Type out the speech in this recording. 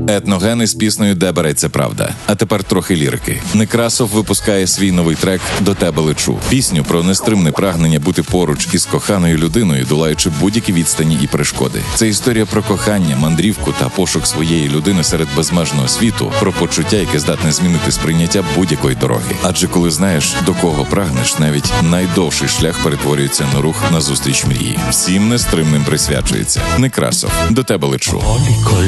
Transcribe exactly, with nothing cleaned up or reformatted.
Етногени з піснею «Де береться правда». А тепер трохи лірики. Некрасов випускає свій новий трек «До тебе лечу». Пісню про нестримне прагнення бути поруч із коханою людиною, долаючи будь-які відстані і перешкоди. Це історія про кохання, мандрівку та пошук своєї людини серед безмежного світу, про почуття, яке здатне змінити сприйняття будь-якої дороги. Адже коли знаєш, до кого прагнеш, навіть найдовший шлях перетворюється на рух назустріч мрії. Всім нестримним присвячується. Некрасов, «До тебе лечу».